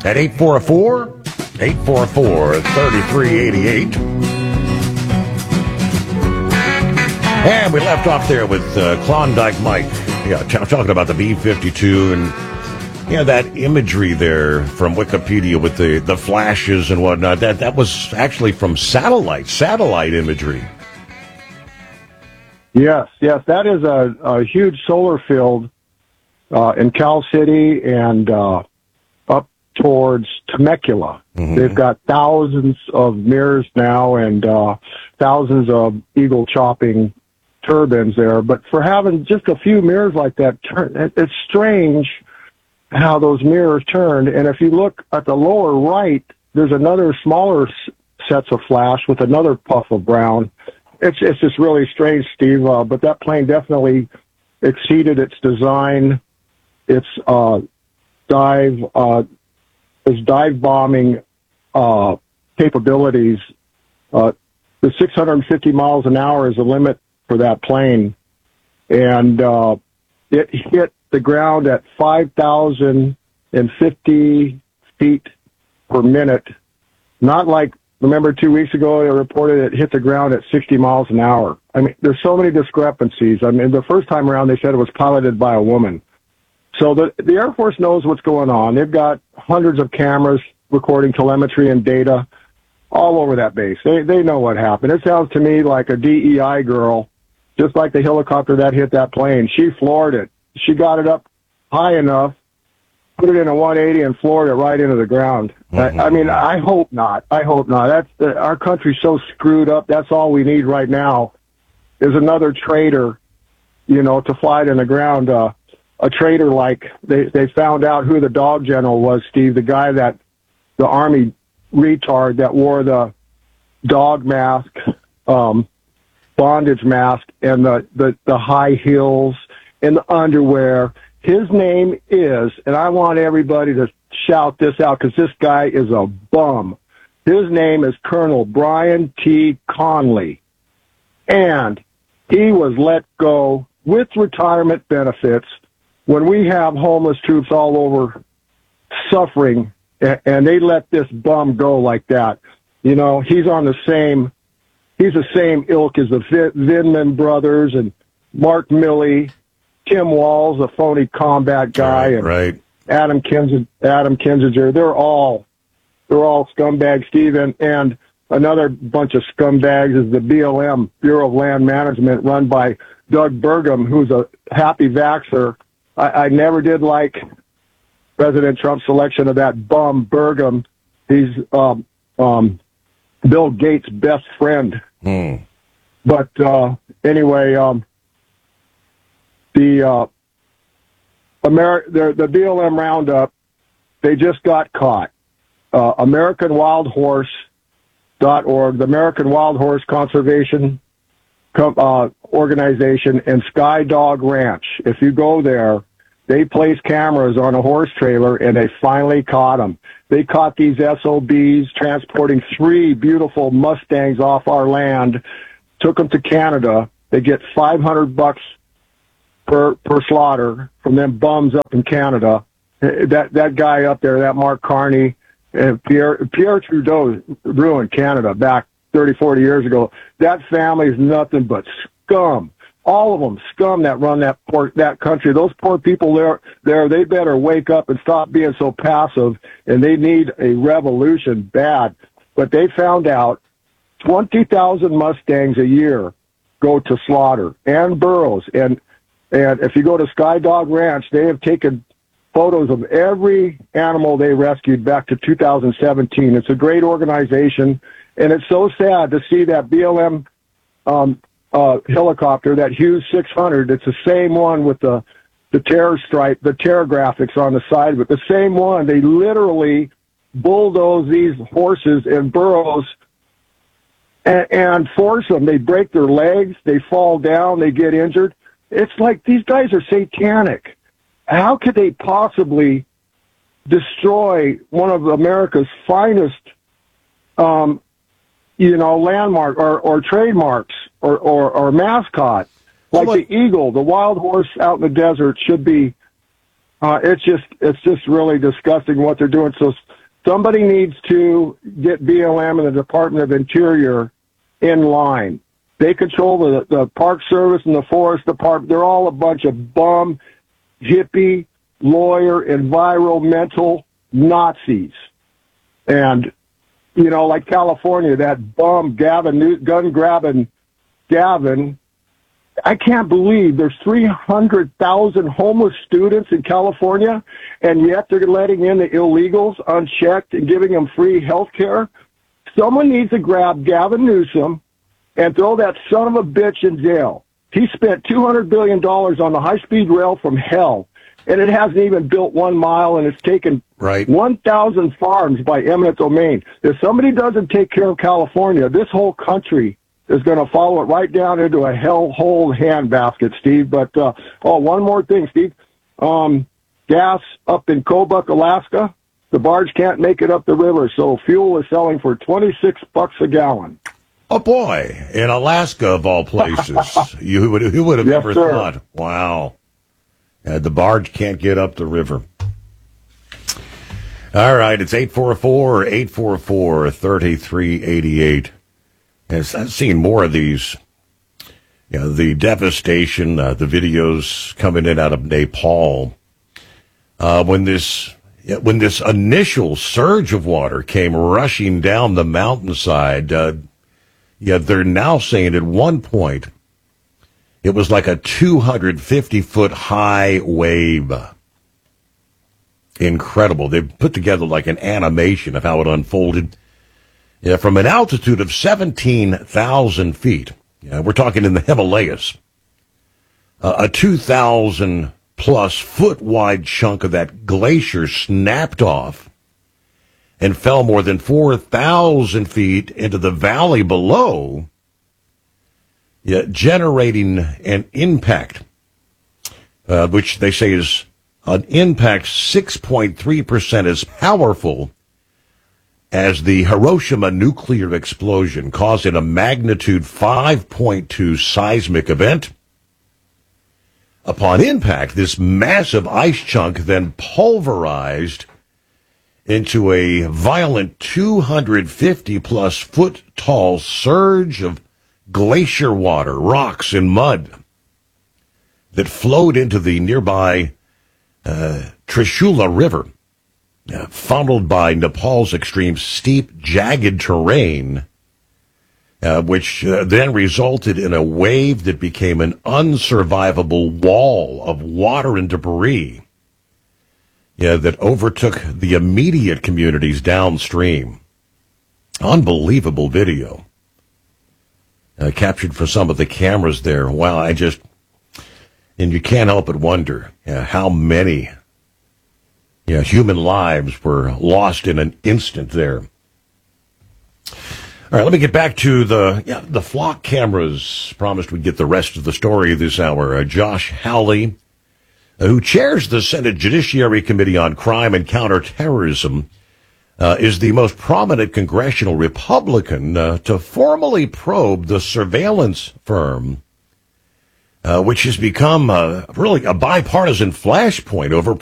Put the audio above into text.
at 844-3388. And we left off there with Klondike Mike. Yeah, talking about the B-52 and that imagery there from Wikipedia with the flashes and whatnot. That was actually from satellite imagery. Yes, that is a huge solar field in Cal City and up towards Temecula. Mm-hmm. They've got thousands of mirrors now and thousands of eagle chopping turbines there. But for having just a few mirrors like that, it's strange how those mirrors turned. And if you look at the lower right, there's another smaller sets of flash with another puff of brown. It's just really strange, Steve. But that plane definitely exceeded its design, its dive bombing capabilities. The 650 miles an hour is the limit for that plane, and it hit the ground at 5,050 feet per minute. Not like, remember 2 weeks ago it reported it hit the ground at 60 miles an hour. I mean, there's so many discrepancies. I mean, the first time around they said it was piloted by a woman. So the Air Force knows what's going on. They've got hundreds of cameras recording telemetry and data all over that base. They know what happened. It sounds to me like a DEI girl, just like the helicopter that hit that plane. She floored it. She got it up high enough, put it in a 180, and floored it right into the ground. Mm-hmm. I mean, I hope not. Our country's so screwed up. That's all we need right now is another traitor, to fly it in the ground. A traitor like they found out who the dog general was, Steve, the guy that the Army retard that wore the dog mask, bondage mask, and the high heels and the underwear. His name is, and I want everybody to shout this out because this guy is a bum. His name is Colonel Brian T. Conley. And he was let go with retirement benefits when we have homeless troops all over suffering, and they let this bum go like that. He's the same ilk as the Vindman brothers and Mark Milley, Tim Walls, a phony combat guy, right. Adam Kinzinger. They're all scumbags, Steve, and another bunch of scumbags is the BLM, Bureau of Land Management, run by Doug Burgum, who's a happy vaxxer. I never did like President Trump's selection of that bum Burgum. He's Bill Gates' best friend. But anyway, the BLM roundup, they just got caught. AmericanWildHorse.org, the American Wild Horse Conservation Organization, and Sky Dog Ranch. If you go there, they place cameras on a horse trailer, and they finally caught them. They caught these SOBs transporting 3 beautiful Mustangs off our land, took them to Canada. They get $500 per slaughter from them bums up in Canada. That guy up there, that Mark Carney, Pierre Trudeau ruined Canada back 30, 40 years ago. That family is nothing but scum. All of them scum that run that country. Those poor people there, they better wake up and stop being so passive, and they need a revolution bad. But they found out 20,000 Mustangs a year go to slaughter, and burros. And if you go to Sky Dog Ranch, they have taken photos of every animal they rescued back to 2017. It's a great organization, and it's so sad to see that BLM helicopter, that Hughes 600. It's the same one with the terror stripe, the terror graphics on the side, but the same one. They literally bulldoze these horses and burros and force them. They break their legs, they fall down, they get injured. It's like these guys are satanic. How could they possibly destroy one of America's finest, landmark or trademarks or mascot, like the eagle, the wild horse out in the desert should be. It's just really disgusting what they're doing. So Somebody needs to get BLM and the Department of Interior in line. They control the Park Service and the Forest Department. They're all a bunch of bum, hippie, lawyer, environmental Nazis. And, you know, like California, that bum Gavin, gun-grabbing Gavin, I can't believe there's 300,000 homeless students in California, and yet they're letting in the illegals unchecked and giving them free health care. Someone needs to grab Gavin Newsom and throw that son of a bitch in jail. He spent $200 billion on the high-speed rail from hell, and it hasn't even built 1 mile, and it's taken 1,000 farms by eminent domain. If somebody doesn't take care of California, this whole country is going to follow it right down into a hellhole handbasket, Steve. But, one more thing, Steve. Gas up in Kobuk, Alaska, the barge can't make it up the river, so fuel is selling for $26 a gallon. Oh, boy. In Alaska, of all places. Who would have ever thought? Wow. The barge can't get up the river. All right, it's 844-3388. I've seen more of these. You know, the devastation, the videos coming in out of Nepal. When this initial surge of water came rushing down the mountainside, they're now saying at one point it was like a 250-foot high wave. Incredible. They put together like an animation of how it unfolded. Yeah, from an altitude of 17,000 feet, we're talking in the Himalayas, a 2,000-plus foot wide chunk of that glacier snapped off and fell more than 4,000 feet into the valley below, generating an impact, which they say is an impact 6.3% as powerful as the Hiroshima nuclear explosion, causing a magnitude 5.2 seismic event. Upon impact, this massive ice chunk then pulverized into a violent 250-plus foot tall surge of glacier water, rocks, and mud that flowed into the nearby Trishula River. Funneled by Nepal's extreme steep, jagged terrain, which then resulted in a wave that became an unsurvivable wall of water and debris that overtook the immediate communities downstream. Unbelievable video. Captured for some of the cameras there. Wow, and you can't help but wonder how many human lives were lost in an instant there. All right, let me get back to the flock cameras. Promised we'd get the rest of the story this hour. Josh Hawley, who chairs the Senate Judiciary Committee on Crime and Counterterrorism, is the most prominent congressional Republican to formally probe the surveillance firm, which has become really a bipartisan flashpoint over